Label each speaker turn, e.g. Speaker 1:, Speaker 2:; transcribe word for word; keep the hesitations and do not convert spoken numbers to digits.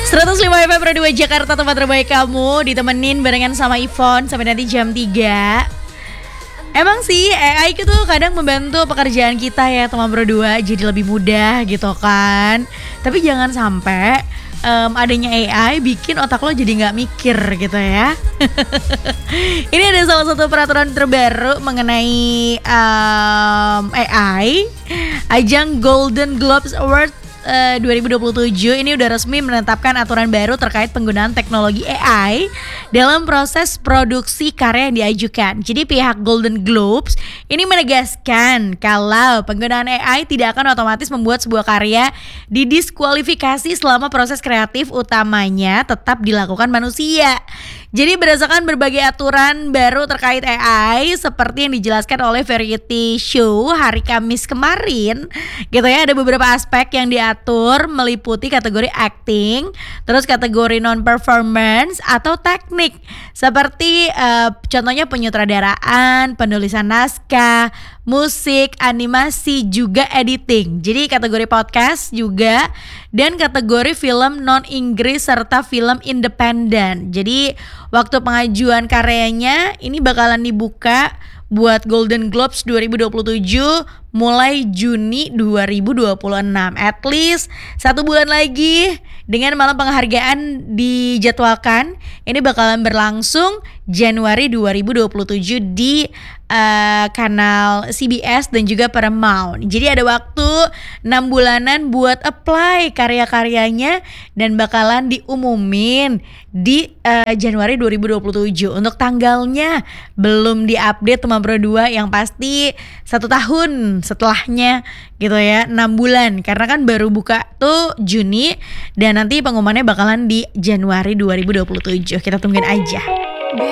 Speaker 1: seratus lima F M Pro dua Jakarta, tempat terbaik kamu. Ditemenin barengan sama Ivon sampai nanti jam tiga. Emang sih A I itu kadang membantu pekerjaan kita ya teman Pro dua jadi lebih mudah gitu kan. Tapi jangan sampai um, adanya A I bikin otak lo jadi gak mikir gitu ya. Ini ada salah satu peraturan terbaru mengenai um, A I. Ajang Golden Globes Award Uh, dua ribu dua puluh tujuh ini udah resmi menetapkan aturan baru terkait penggunaan teknologi A I dalam proses produksi karya yang diajukan. Jadi pihak Golden Globes ini menegaskan kalau penggunaan A I tidak akan otomatis membuat sebuah karya didiskualifikasi selama proses kreatif utamanya tetap dilakukan manusia. Jadi berdasarkan berbagai aturan baru terkait A I seperti yang dijelaskan oleh Variety Show hari Kamis kemarin gitu ya, ada beberapa aspek yang diatur meliputi kategori acting, terus kategori non-performance atau teknik seperti uh, contohnya penyutradaraan, penulisan naskah, musik, animasi, juga editing. Jadi kategori podcast juga, dan kategori film non-Inggris serta film independen. Jadi waktu pengajuan karyanya ini bakalan dibuka buat Golden Globes dua ribu dua puluh tujuh mulai Juni dua ribu dua puluh enam. At least satu bulan lagi dengan malam penghargaan dijadwalkan. Ini bakalan berlangsung Januari dua ribu dua puluh tujuh di uh, kanal C B S dan juga Paramount. Jadi ada waktu enam bulanan buat apply karya-karyanya dan bakalan diumumin di uh, Januari dua ribu dua puluh tujuh. Untuk tanggalnya belum diupdate teman Pro dua, yang pasti satu tahun setelahnya gitu ya, enam bulan, karena kan baru buka tuh Juni dan nanti pengumumannya bakalan di Januari dua ribu dua puluh tujuh. Kita tungguin aja.